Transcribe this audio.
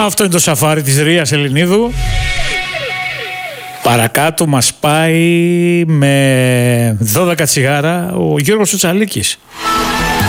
Αυτό είναι το σαφάρι της Ρίας Ελληνίδου. Παρακάτω μας πάει με 12 τσιγάρα ο Γιώργος Τσαλίκης.